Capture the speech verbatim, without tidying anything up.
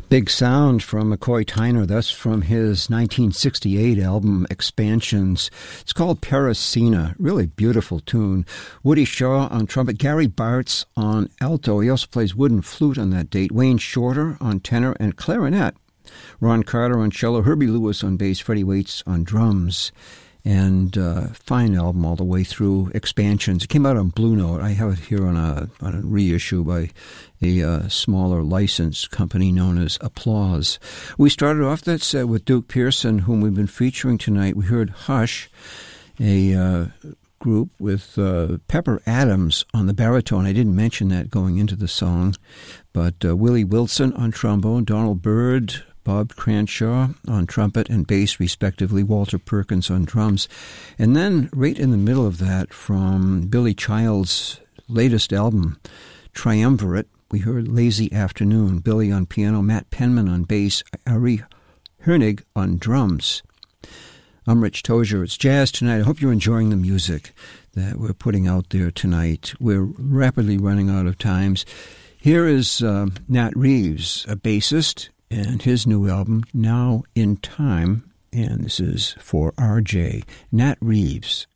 Big sound from McCoy Tyner. That's from his nineteen sixty-eight album Expansions. It's called Parasina. Really beautiful tune. Woody Shaw on trumpet. Gary Bartz on alto. He also plays wooden flute on that date. Wayne Shorter on tenor and clarinet. Ron Carter on cello. Herbie Lewis on bass. Freddie Waits on drums. And uh, fine album all the way through. Expansions. It came out on Blue Note. I have it here on a, on a reissue by a uh, smaller licensed company known as Applause. We started off that set with Duke Pearson, whom we've been featuring tonight. We heard Hush, a uh, group with uh, Pepper Adams on the baritone. I didn't mention that going into the song, but uh, Willie Wilson on trombone, Donald Byrd, Bob Cranshaw on trumpet and bass, respectively, Walter Perkins on drums. And then, right in the middle of that, from Billy Child's latest album, Triumvirate, we heard Lazy Afternoon, Billy on piano, Matt Penman on bass, Ari Hernig on drums. I'm Rich Tozier. It's Jazz Tonight. I hope you're enjoying the music that we're putting out there tonight. We're rapidly running out of times. Here is uh, Nat Reeves, a bassist, and his new album, Now in Time, and this is for R J, Nat Reeves.